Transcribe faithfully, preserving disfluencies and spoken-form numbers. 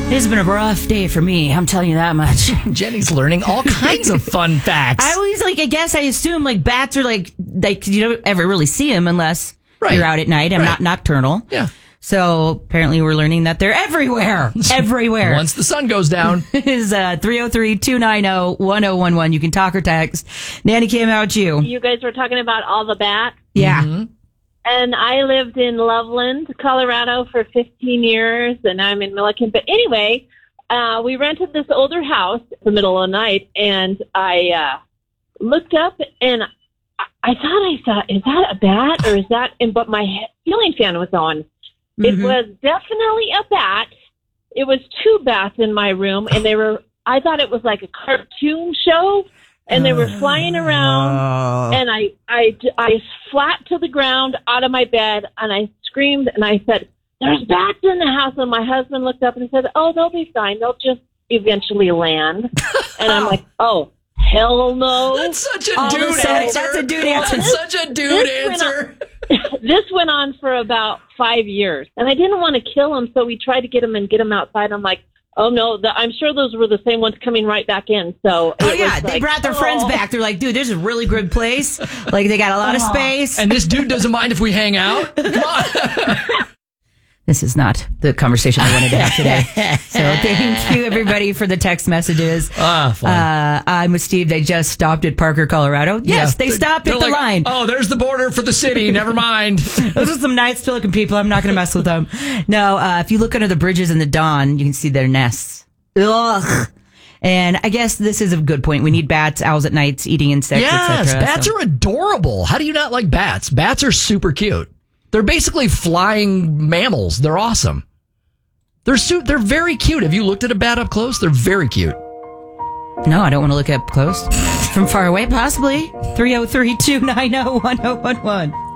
It's been a rough day for me. I'm telling you that much. Jenny's learning all kinds of fun facts. I always like. I guess I assume like bats are like like you don't ever really see them unless Right. you're out at night. I'm Right. not nocturnal. Yeah. So apparently we're learning that they're everywhere. Everywhere. Once the sun goes down. is uh, three oh three, two nine oh, one oh one one. You can talk or text. Nanny Kim, how about you? You guys were talking about all the bats. Yeah. Mm-hmm. And I lived in Loveland, Colorado for fifteen years, and I'm in Milliken. But anyway, uh, we rented this older house in the middle of the night, and I uh, looked up, and I, I thought I saw, is that a bat, or is that, and, but my ceiling fan was on. Mm-hmm. It was definitely a bat. It was two bats in my room, and they were, I thought it was like a cartoon show. And they were flying around, and I, I, I flat to the ground out of my bed, and I screamed, and I said, "There's bats in the house." And my husband looked up and said, "Oh, they'll be fine. They'll just eventually land." And I'm like, "Oh, hell no!" That's such a All of a dude sudden, answer. that's a dude answer. That's such a dude This went answer. This went on for about five years, and I didn't want to kill him, so we tried to get him and get him outside. I'm like, oh, no, the, I'm sure those were the same ones coming right back in. So Oh, it yeah. was They like, brought their oh. friends back. They're like, dude, this is a really good place. Like, they got a lot of space. And this dude doesn't mind if we hang out? Come on. This is not the conversation I wanted to have today. So thank you, everybody, for the text messages. Ah, fun. Uh, I'm with Steve. They just stopped at Parker, Colorado. Yes, Yeah. they stopped They're at the like, line. Oh, there's the border for the city. Never mind. Those are some nice-looking people. I'm not going to mess with them. No, uh, if you look under the bridges in the dawn, you can see their nests. Ugh. And I guess this is a good point. We need bats, owls at nights, eating insects, Yes, et cetera. bats So- are adorable. How do you not like bats? Bats are super cute. They're basically flying mammals. They're awesome. They're su- They're very cute. Have you looked at a bat up close? They're very cute. No, I don't want to look up close. From far away, possibly. three oh three, two nine oh, one oh one one.